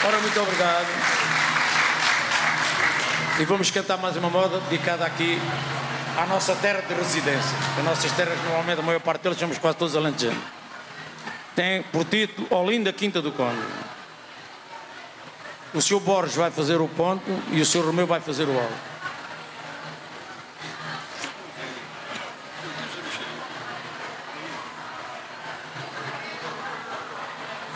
Ora, muito obrigado. E vamos cantar mais uma moda dedicada aqui à nossa terra de residência. As nossas terras, normalmente, a maior parte deles, somos quase todos alentejanos. Tem por título Olinda Quinta do Conde. O Sr. Borges vai fazer o ponto e o Sr. Romeu vai fazer o alto.